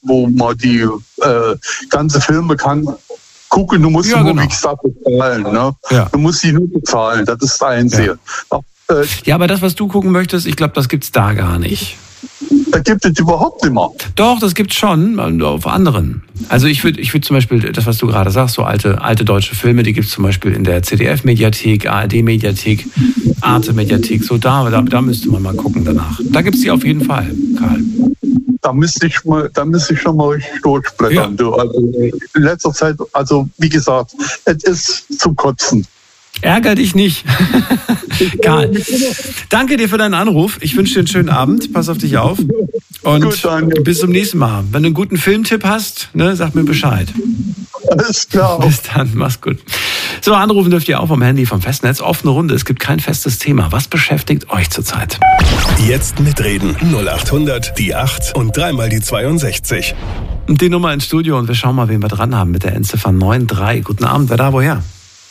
wo man die ganze Filme kann gucken. Du musst wie gesagt bezahlen. Ne? Ja. Du musst sie nur bezahlen, das ist das Einzige. Ja, aber das, was du gucken möchtest, ich glaube, das gibt's da gar nicht. Da gibt es überhaupt nicht mehr. Doch, das gibt's schon, auf anderen. Also ich würde zum Beispiel, das, was du gerade sagst, so alte deutsche Filme, die gibt's zum Beispiel in der ZDF-Mediathek, ARD-Mediathek, Arte-Mediathek, so da müsste man mal gucken danach. Da gibt's die auf jeden Fall, Karl. Da müsste ich schon mal richtig durchblättern. Ja. Also in letzter Zeit, also wie gesagt, es ist zum Kotzen. Ärger dich nicht. Karl, danke dir für deinen Anruf. Ich wünsche dir einen schönen Abend. Pass auf dich auf. Und gut, bis zum nächsten Mal. Wenn du einen guten Filmtipp hast, ne, sag mir Bescheid. Alles klar. Bis dann, mach's gut. So, anrufen dürft ihr auch vom Handy, vom Festnetz. Offene Runde, es gibt kein festes Thema. Was beschäftigt euch zurzeit? Jetzt mitreden. 0800 die 8 und dreimal die 62. Die Nummer ins Studio und wir schauen mal, wen wir dran haben mit der Endziffer 93. Guten Abend, wer da, woher?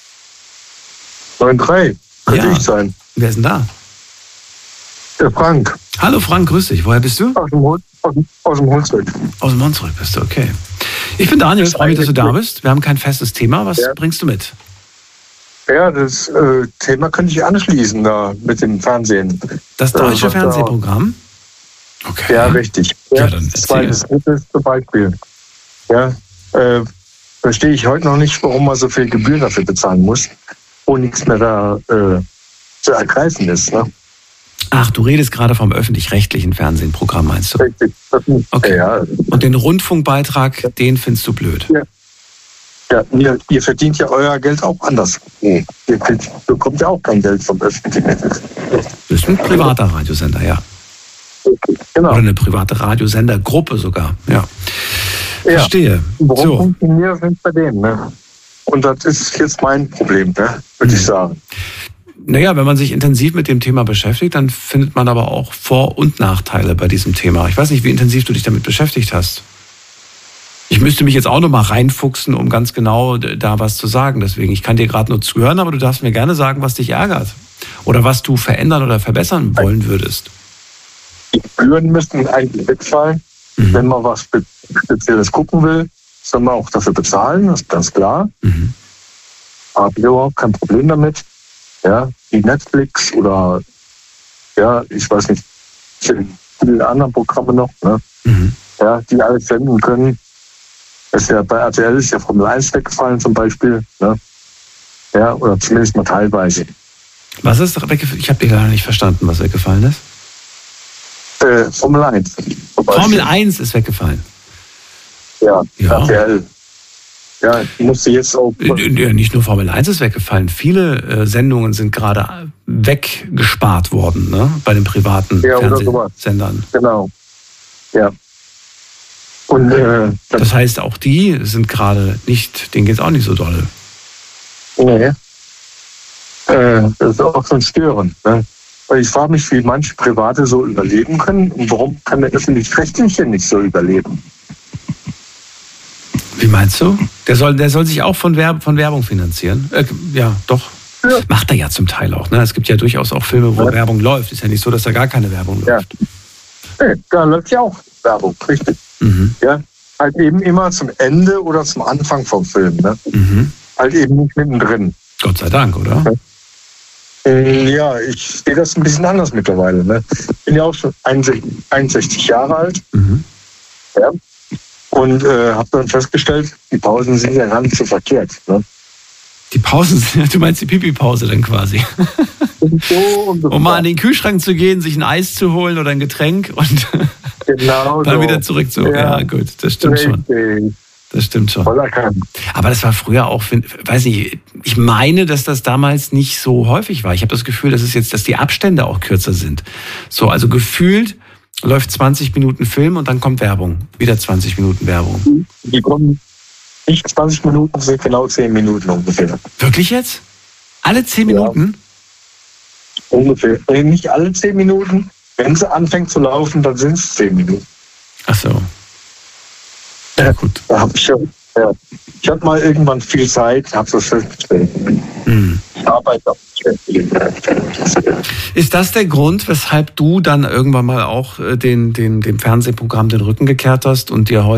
9-3, könnte ich sein. Wer ist denn da? Der Frank. Hallo Frank, grüß dich. Woher bist du? Aus dem Hunsrück. Aus dem Hunsrück bist du, okay. Ich bin Daniel, freue mich, dass du da bist. Wir haben kein festes Thema. Was bringst du mit? Ja, das Thema könnte ich anschließen da mit dem Fernsehen. Das deutsche Fernsehprogramm? Okay. Ja, richtig. Ja, dann zweites, drittes zum Beispiel. Ja, verstehe ich heute noch nicht, warum man so viel Gebühren dafür bezahlen muss, wo nichts mehr da zu ergreifen ist. Ne? Ach, du redest gerade vom öffentlich-rechtlichen Fernsehprogramm, meinst du? Richtig. Okay. Ja. Und den Rundfunkbeitrag, den findest du blöd? Ja, ihr verdient ja euer Geld auch anders. Ihr bekommt ja auch kein Geld vom öffentlichen. Das ist ein privater Radiosender, ja. Genau. Oder eine private Radiosendergruppe sogar, ja. Verstehe. Warum funktioniert das bei denen, ne? Und das ist jetzt mein Problem, ne? Würde ich sagen. Naja, wenn man sich intensiv mit dem Thema beschäftigt, dann findet man aber auch Vor- und Nachteile bei diesem Thema. Ich weiß nicht, wie intensiv du dich damit beschäftigt hast. Ich müsste mich jetzt auch noch mal reinfuchsen, um ganz genau da was zu sagen. Deswegen, ich kann dir gerade nur zuhören, aber du darfst mir gerne sagen, was dich ärgert. Oder was du verändern oder verbessern wollen würdest. Die Gebühren müssten eigentlich wegfallen. Wenn man was Spezielles gucken will, soll man auch dafür bezahlen, das ist ganz klar. Habe ich überhaupt kein Problem damit. Ja, wie Netflix oder ich weiß nicht, viele andere Programme noch, ne? Ja, die alles senden können. Das ist ja bei RTL ist ja Formel 1 weggefallen zum Beispiel, ne? Ja, oder zumindest mal teilweise. Was ist weggefallen? Ich habe dir gar nicht verstanden, was weggefallen ist. Formel 1. Formel 1 ist weggefallen. Ja. RTL. Ja, ich musste jetzt auch... Nicht nur Formel 1 ist weggefallen. Viele Sendungen sind gerade weggespart worden, ne? Bei den privaten Fernsehsendern. Genau. Ja. Und, das heißt, auch die sind gerade nicht, denen geht es auch nicht so dolle. Nee. Das ist auch schon störend, ne? Weil ich frage mich, wie manche Private so überleben können und warum kann der Öffentlich-Rechtliche nicht so überleben? Wie meinst du? Der soll sich auch von Werbung finanzieren? Ja, doch. Ja. Macht er ja zum Teil auch. Ne? Es gibt ja durchaus auch Filme, wo Werbung läuft. Ist ja nicht so, dass da gar keine Werbung läuft. Nee, da läuft ja auch Werbung, richtig. Ja, halt eben immer zum Ende oder zum Anfang vom Film. Ne? Halt eben nicht mittendrin. Gott sei Dank, oder? Ja, ich sehe das ein bisschen anders mittlerweile. Ne? Bin ja auch schon 61 Jahre alt. Ja. Und habe dann festgestellt, die Pausen sind ja gar nicht so verkehrt. Ne? Die Pausen, du meinst die Pipi-Pause dann quasi? Um mal an den Kühlschrank zu gehen, sich ein Eis zu holen oder ein Getränk und dann wieder zurück zu. Ja, gut, das stimmt schon. Das stimmt schon. Aber das war früher auch, weiß nicht, ich meine, dass das damals nicht so häufig war. Ich habe das Gefühl, dass die Abstände auch kürzer sind. So, also gefühlt läuft 20 Minuten Film und dann kommt Werbung. Wieder 20 Minuten Werbung. Die kommen nicht 20 Minuten, sind genau 10 Minuten ungefähr. Wirklich jetzt? Alle 10 Minuten? Ungefähr. Nicht alle 10 Minuten. Wenn sie anfängt zu laufen, dann sind es 10 Minuten. Ach so. Ja, gut. Da habe ich schon. Ja. Ich hatte mal irgendwann viel Zeit, habe das festgestellt. Ich arbeite auch nicht mehr. Ist das der Grund, weshalb du dann irgendwann mal auch dem Fernsehprogramm den Rücken gekehrt hast und dir heute